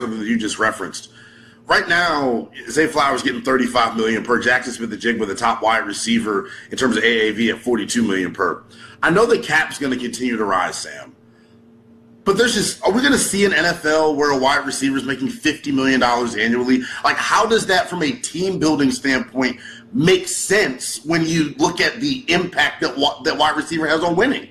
that you just referenced. Right now, Zay Flowers getting $35 million per. Jackson Smith-Njigba, the top wide receiver in terms of AAV, at $42 million per. I know the cap's going to continue to rise, Sam. But are we going to see an NFL where a wide receiver is making $50 million annually? Like, how does that, from a team-building standpoint, make sense when you look at the impact that wide receiver has on winning?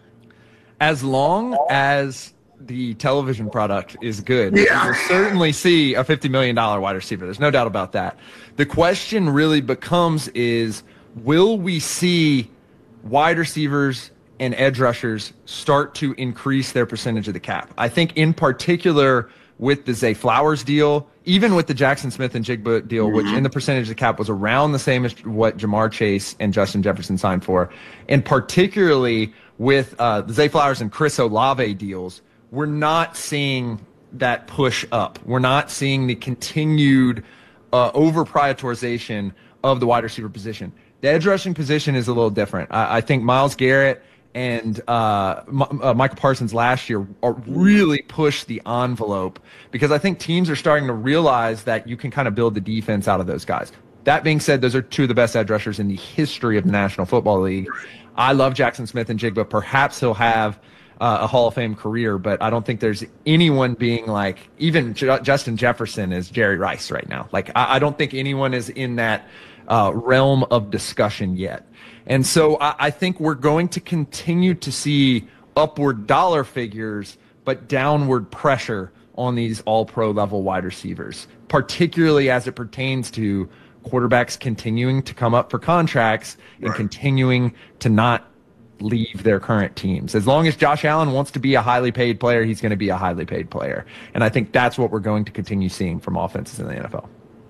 As long as the television product is good, you'll certainly see a $50 million wide receiver. There's no doubt about that. The question really becomes will we see wide receivers and edge rushers start to increase their percentage of the cap? I think in particular with the Zay Flowers deal, even with the Jackson Smith-Njigba deal, which in the percentage of the cap was around the same as what Jamar Chase and Justin Jefferson signed for, and particularly with the Zay Flowers and Chris Olave deals, we're not seeing that push up. We're not seeing the continued over-prioritization of the wide receiver position. The edge rushing position is a little different. I think Myles Garrett and Michael Parsons last year really pushed the envelope because I think teams are starting to realize that you can kind of build the defense out of those guys. That being said, those are two of the best edge rushers in the history of the National Football League. I love Jackson Smith-Njigba. Perhaps he'll have a Hall of Fame career, but I don't think there's anyone being like, even Justin Jefferson is Jerry Rice right now. Like, I don't think anyone is in that realm of discussion yet. And so I think we're going to continue to see upward dollar figures, but downward pressure on these all-pro level wide receivers, particularly as it pertains to quarterbacks continuing to come up for contracts and continuing to not leave their current teams. As long as Josh Allen wants to be a highly paid player, he's going to be a highly paid player. And I think that's what we're going to continue seeing from offenses in the NFL.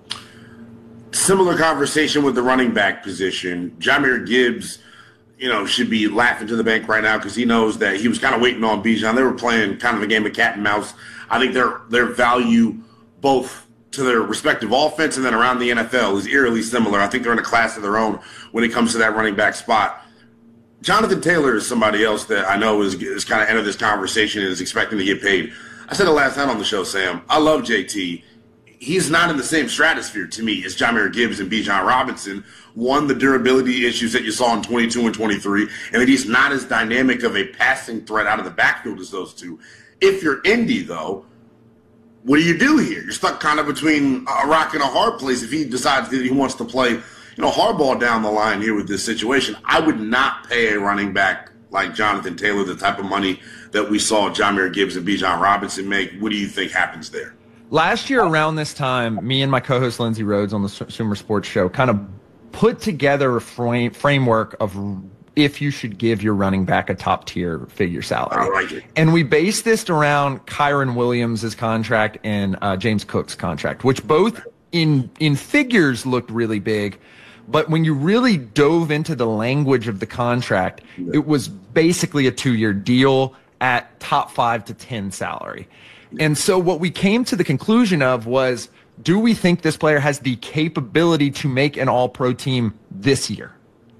Similar conversation with the running back position. Jahmyr Gibbs, should be laughing to the bank right now because he knows that he was kind of waiting on Bijan. They were playing kind of a game of cat and mouse. I think their value, both to their respective offense and then around the NFL, is eerily similar. I think they're in a class of their own when it comes to that running back spot. Jonathan Taylor is somebody else that I know is kind of entered this conversation and is expecting to get paid. I said it last night on the show, Sam. I love JT. He's not in the same stratosphere to me as Jahmyr Gibbs and Bijan Robinson. One, the durability issues that you saw in 22 and 23, and that he's not as dynamic of a passing threat out of the backfield as those two. If you're Indy, though, what do you do here? You're stuck kind of between a rock and a hard place if he decides that he wants to play hardball down the line here with this situation. I would not pay a running back like Jonathan Taylor the type of money that we saw Jahmyr Gibbs and Bijan Robinson make. What do you think happens there? Last year around this time, me and my co-host Lindsey Rhodes on the Sumer Sports Show kind of put together a framework of if you should give your running back a top-tier figure salary. I like it. And we based this around Kyron Williams' contract and James Cook's contract, which both in figures looked really big. But when you really dove into the language of the contract, it was basically a 2-year deal at top 5 to 10 salary. And so what we came to the conclusion of was, do we think this player has the capability to make an all-pro team this year?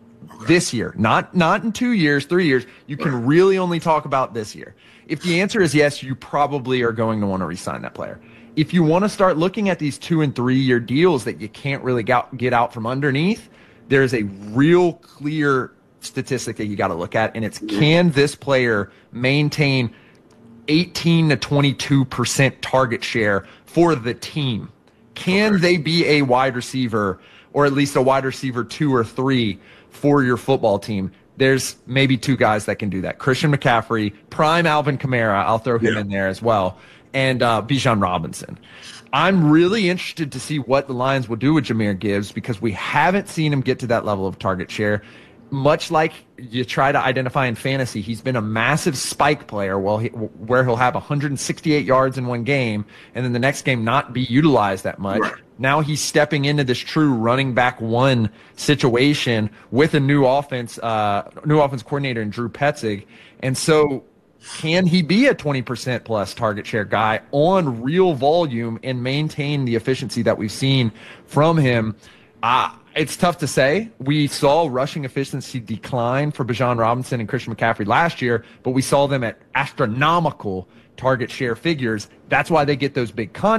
This year, not in 2 years, 3 years. You can really only talk about this year. If the answer is yes, you probably are going to want to re-sign that player. If you want to start looking at these 2 and 3 year deals that you can't really get out from underneath, there's a real clear statistic that you got to look at, and it's, can this player maintain 18 to 22% target share for the team? Can they be a wide receiver, or at least a wide receiver 2 or 3 for your football team? There's maybe 2 guys that can do that. Christian McCaffrey, prime Alvin Kamara, I'll throw him in there as well, and Bijan Robinson. I'm really interested to see what the Lions will do with Jahmyr Gibbs because we haven't seen him get to that level of target share. Much like you try to identify in fantasy, he's been a massive spike player where he'll have 168 yards in one game and then the next game not be utilized that much. Right. Now he's stepping into this true running back one situation with a new offense coordinator in Drew Petzing. And so can he be a 20% plus target share guy on real volume and maintain the efficiency that we've seen from him? It's tough to say. We saw rushing efficiency decline for Bijan Robinson and Christian McCaffrey last year, but we saw them at astronomical target share figures. That's why they get those big contracts.